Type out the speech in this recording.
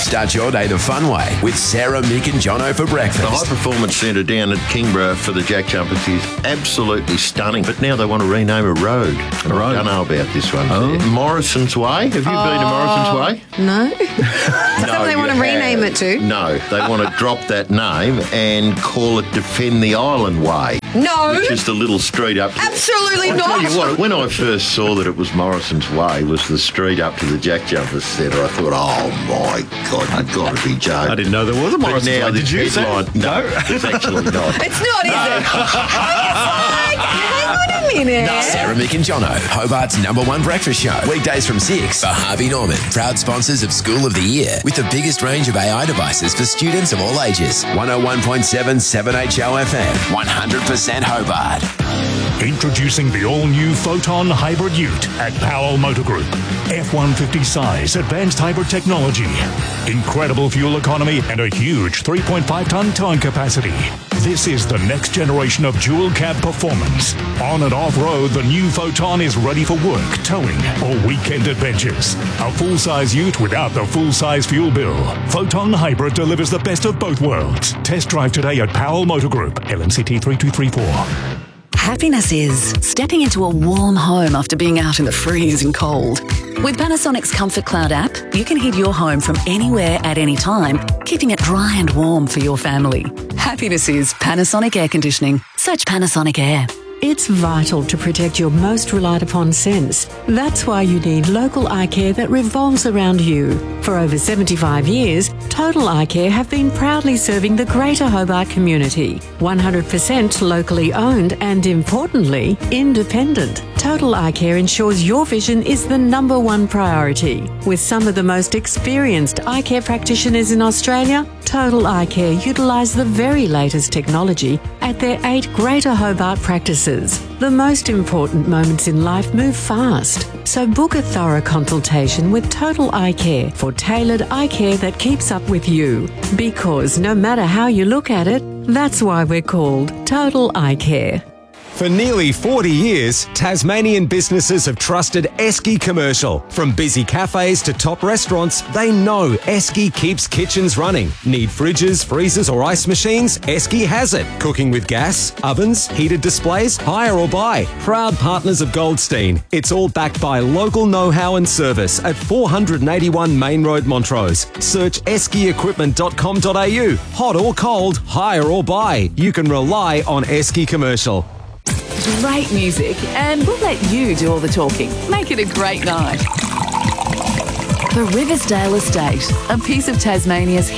Start your day the fun way with Sarah, Mick and Jono for breakfast. The High Performance Centre down at Kingborough for the Jack Jumpers is absolutely stunning, but now they want to rename a road. I don't know about this one. Morrison's Way. Have you been to Morrison's Way? No. Is that what they want to rename it to? No, they want to drop that name and call it Defend the Island Way. No. Which is the little street up to... Absolutely I'll not. tell you what, when I first saw that it was Morrison's Way, was the street up to the Jack Jumpers Centre, I thought, oh my God, you've got to be joking. I didn't know there was a Morrison's Way. Now Did you? No, it's actually not. It's not, is it? Hang on a minute. Sarah, Mick and Jono, Hobart's #1 breakfast show. Weekdays from 6 for Harvey Norman, proud sponsors of School of the Year, with the biggest range of AI devices for students of all ages. 101.7 7HO FM, 100% Hobart. Introducing the all-new Photon Hybrid Ute at Powell Motor Group. F-150 size, advanced hybrid technology. Incredible fuel economy and a huge 3.5-ton towing capacity. This is the next generation of dual cab performance. On and off-road, the new Photon is ready for work, towing, or weekend adventures. A full-size ute without the full-size fuel bill. Photon Hybrid delivers the best of both worlds. Test drive today at Powell Motor Group, LMCT 3234. Happiness is stepping into a warm home after being out in the freezing cold. With Panasonic's Comfort Cloud app, you can heat your home from anywhere at any time, keeping it dry and warm for your family. Happiness is Panasonic Air Conditioning. Search Panasonic Air. It's vital to protect your most relied upon sense. That's why you need local eye care that revolves around you. For over 75 years, Total Eye Care have been proudly serving the Greater Hobart community. 100% locally owned and, importantly, independent. Total Eye Care ensures your vision is the #1 priority. With some of the most experienced eye care practitioners in Australia, Total Eye Care utilise the very latest technology at their 8 Greater Hobart practices. The most important moments in life move fast, so book a thorough consultation with Total Eye Care for tailored eye care that keeps up with you. Because no matter how you look at it, that's why we're called Total Eye Care. For nearly 40 years, Tasmanian businesses have trusted Esky Commercial. From busy cafes to top restaurants, they know Esky keeps kitchens running. Need fridges, freezers or ice machines? Esky has it. Cooking with gas, ovens, heated displays, hire or buy. Proud partners of Goldstein. It's all backed by local know-how and service at 481 Main Road, Montrose. Search eskyequipment.com.au. Hot or cold, hire or buy. You can rely on Esky Commercial. Great music, and we'll let you do all the talking. Make it a great night. The Riversdale Estate, a piece of Tasmania's